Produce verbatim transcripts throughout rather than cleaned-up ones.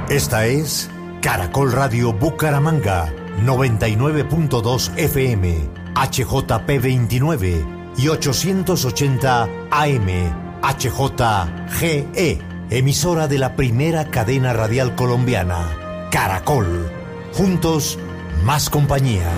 Esta es Caracol Radio Bucaramanga, noventa y nueve punto dos F M, H J P veintinueve y ochocientos ochenta A M, H J G E, emisora de la primera cadena radial colombiana, Caracol. Juntos, más compañía.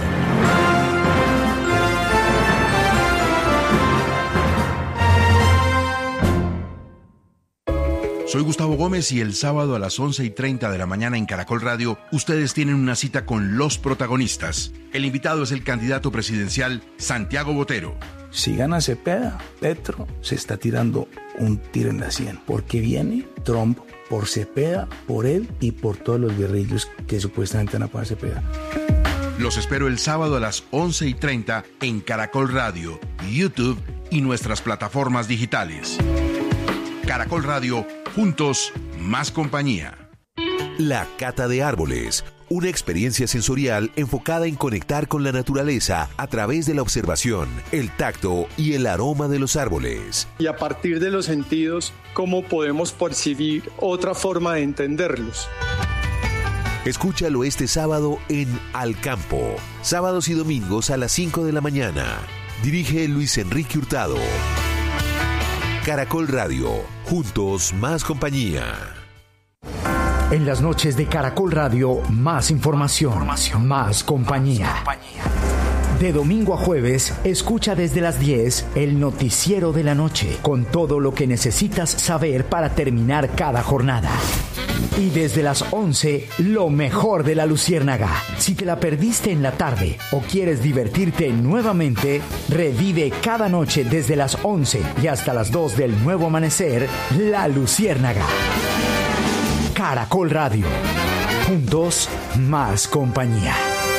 Soy Gustavo Gómez y el sábado a las once y treinta de la mañana en Caracol Radio, ustedes tienen una cita con los protagonistas. El invitado es el candidato presidencial Santiago Botero. Si gana Cepeda, Petro se está tirando un tiro en la sien, porque viene Trump por Cepeda, por él y por todos los guerrillos que supuestamente van a pagar Cepeda. Los espero el sábado a las once y treinta en Caracol Radio, YouTube y nuestras plataformas digitales. Caracol Radio, juntos, más compañía. La Cata de Árboles, una experiencia sensorial enfocada en conectar con la naturaleza a través de la observación, el tacto y el aroma de los árboles. Y a partir de los sentidos, ¿cómo podemos percibir otra forma de entenderlos? Escúchalo este sábado en Al Campo, sábados y domingos a las cinco de la mañana. Dirige Luis Enrique Hurtado. Caracol Radio, juntos más compañía. En las noches de Caracol Radio, más información, información más compañía. Más compañía. De domingo a jueves, escucha desde las diez el noticiero de la noche, con todo lo que necesitas saber para terminar cada jornada. Y desde las once, lo mejor de La Luciérnaga. Si te la perdiste en la tarde o quieres divertirte nuevamente, revive cada noche desde las once y hasta las dos del nuevo amanecer, La Luciérnaga. Caracol Radio. Juntos, más compañía.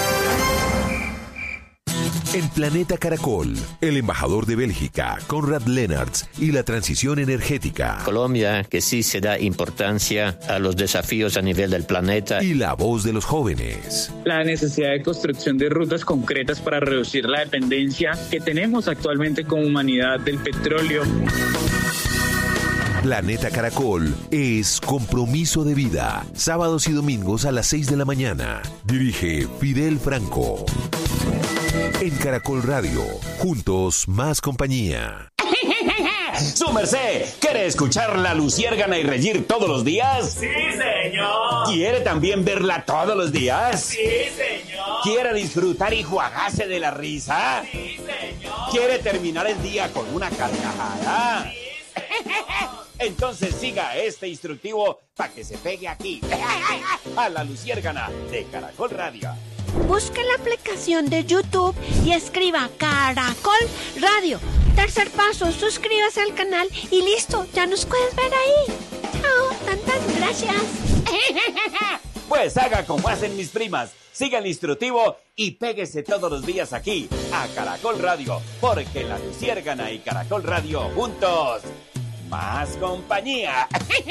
En Planeta Caracol, el embajador de Bélgica, Konrad Lennartz, y la transición energética. Colombia, que sí se da importancia a los desafíos a nivel del planeta. Y la voz de los jóvenes. La necesidad de construcción de rutas concretas para reducir la dependencia que tenemos actualmente como humanidad del petróleo. Planeta Caracol es compromiso de vida. Sábados y domingos a las seis de la mañana. Dirige Fidel Franco. En Caracol Radio, juntos más compañía. ¡Su merced! ¿Quiere escuchar La Luciérgana y reír todos los días? ¡Sí, señor! ¿Quiere también verla todos los días? ¡Sí, señor! ¿Quiere disfrutar y juagarse de la risa? ¡Sí, señor! ¿Quiere terminar el día con una carcajada? ¡Sí, señor! Entonces siga este instructivo para que se pegue aquí, a La Luciérgana de Caracol Radio. Busque la aplicación de YouTube y escriba Caracol Radio. Tercer paso, suscríbase al canal y listo, ya nos puedes ver ahí. Chao, tantas gracias. Pues haga como hacen mis primas, siga el instructivo y péguese todos los días aquí, a Caracol Radio, porque La Luciérgana y Caracol Radio juntos, más compañía.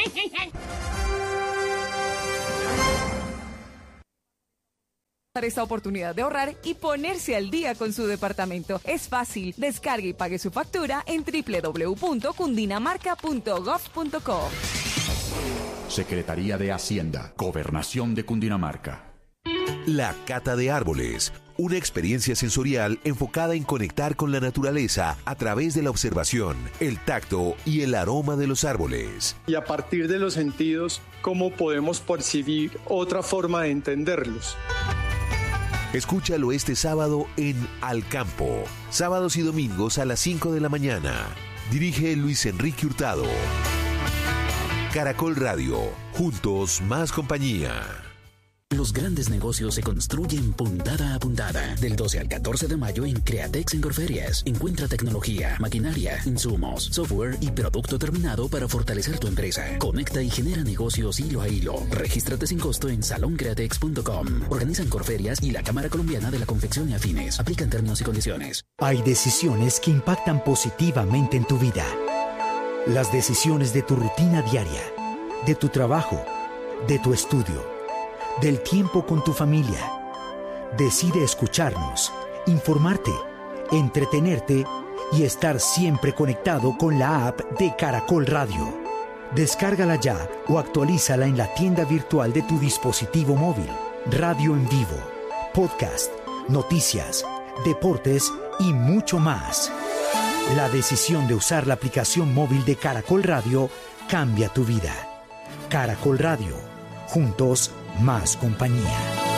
Esta oportunidad de ahorrar y ponerse al día con su departamento. Es fácil. Descargue y pague su factura en doble u doble u doble u punto cundinamarca punto gov punto co. Secretaría de Hacienda, Gobernación de Cundinamarca. La Cata de Árboles, una experiencia sensorial enfocada en conectar con la naturaleza a través de la observación, el tacto y el aroma de los árboles. Y a partir de los sentidos, ¿cómo podemos percibir otra forma de entenderlos? Escúchalo este sábado en Al Campo, sábados y domingos a las cinco de la mañana. Dirige Luis Enrique Hurtado. Caracol Radio, juntos más compañía. Los grandes negocios se construyen puntada a puntada. Del doce al catorce de mayo en Createx en Corferias. Encuentra tecnología, maquinaria, insumos, software y producto terminado para fortalecer tu empresa. Conecta y genera negocios hilo a hilo. Regístrate sin costo en salón createx punto com. Organizan Corferias y la Cámara Colombiana de la Confección y Afines. Aplican términos y condiciones. Hay decisiones que impactan positivamente en tu vida. Las decisiones de tu rutina diaria, de tu trabajo, de tu estudio, del tiempo con tu familia. Decide escucharnos, informarte, entretenerte y estar siempre conectado con la app de Caracol Radio. Descárgala ya o actualízala en la tienda virtual de tu dispositivo móvil. Radio en vivo, podcast, noticias, deportes y mucho más. La decisión de usar la aplicación móvil de Caracol Radio cambia tu vida. Caracol Radio. Juntos, más compañía.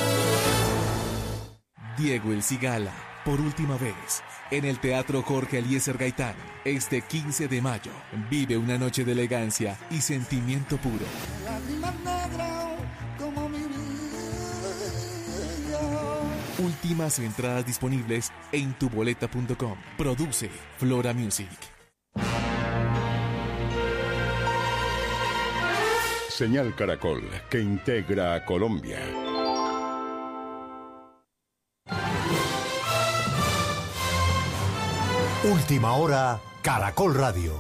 Diego El Cigala, por última vez, en el Teatro Jorge Eliezer Gaitán, este quince de mayo. Vive una noche de elegancia y sentimiento puro. Últimas entradas disponibles en tuboleta punto com. Produce Flora Music. Señal Caracol, que integra a Colombia. Última hora, Caracol Radio.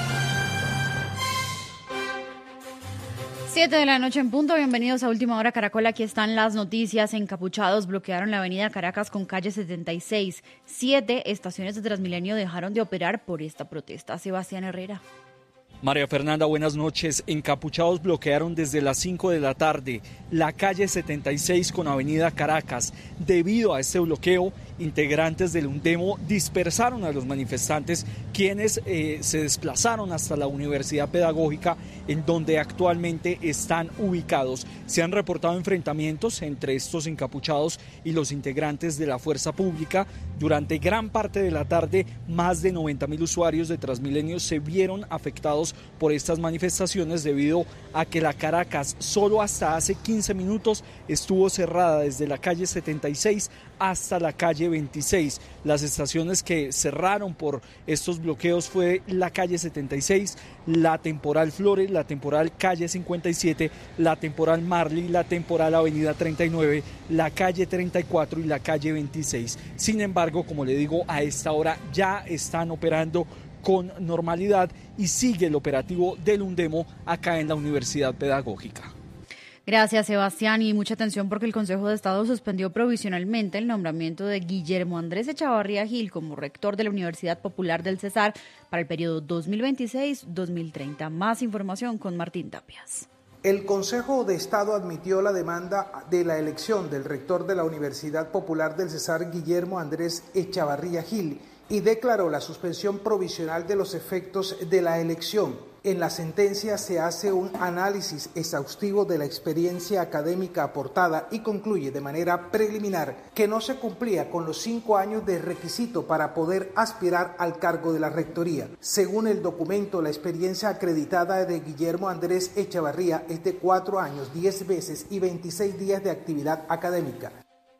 Siete de la noche en punto, bienvenidos a Última Hora Caracol, aquí están las noticias. Encapuchados bloquearon la avenida Caracas con calle setenta y seis. Siete estaciones de Transmilenio dejaron de operar por esta protesta. Sebastián Herrera. María Fernanda, buenas noches. Encapuchados bloquearon desde las cinco de la tarde la calle setenta y seis con avenida Caracas. Debido a este bloqueo, integrantes del UNDEMO dispersaron a los manifestantes, quienes eh, se desplazaron hasta la Universidad Pedagógica, en donde actualmente están ubicados. Se han reportado enfrentamientos entre estos encapuchados y los integrantes de la Fuerza Pública. Durante gran parte de la tarde, más de noventa mil usuarios de Transmilenio se vieron afectados por estas manifestaciones debido a que la Caracas solo hasta hace quince minutos estuvo cerrada desde la calle setenta y seis hasta la calle veintiséis. Las estaciones que cerraron por estos bloqueos fue la calle setenta y seis, la temporal Flores, la temporal calle cincuenta y siete, la temporal Marley, la temporal avenida treinta y nueve, la calle treinta y cuatro y la calle veintiséis. Sin embargo, como le digo, a esta hora ya están operando con normalidad y sigue el operativo del UNDEMO acá en la Universidad Pedagógica. Gracias, Sebastián, y mucha atención porque el Consejo de Estado suspendió provisionalmente el nombramiento de Guillermo Andrés Echavarría Gil como rector de la Universidad Popular del Cesar para el periodo dos mil veintiséis dos mil treinta. Más información con Martín Tapias. El Consejo de Estado admitió la demanda de la elección del rector de la Universidad Popular del Cesar, Guillermo Andrés Echavarría Gil, y declaró la suspensión provisional de los efectos de la elección. En la sentencia se hace un análisis exhaustivo de la experiencia académica aportada y concluye de manera preliminar que no se cumplía con los cinco años de requisito para poder aspirar al cargo de la rectoría. Según el documento, la experiencia acreditada de Guillermo Andrés Echavarría es de cuatro años, diez meses y veintiséis días de actividad académica.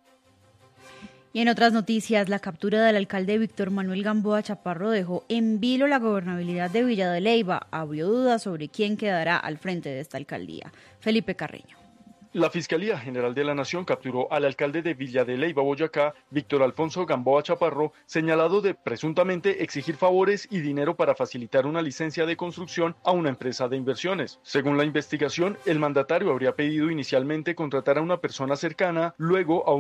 Y en otras noticias, la captura del alcalde Víctor Manuel Gamboa Chaparro dejó en vilo la gobernabilidad de Villa de Leyva. Abrió dudas sobre quién quedará al frente de esta alcaldía. Felipe Carreño. La Fiscalía General de la Nación capturó al alcalde de Villa de Leyva, Boyacá, Víctor Alfonso Gamboa Chaparro, señalado de presuntamente exigir favores y dinero para facilitar una licencia de construcción a una empresa de inversiones. Según la investigación, el mandatario habría pedido inicialmente contratar a una persona cercana, luego a un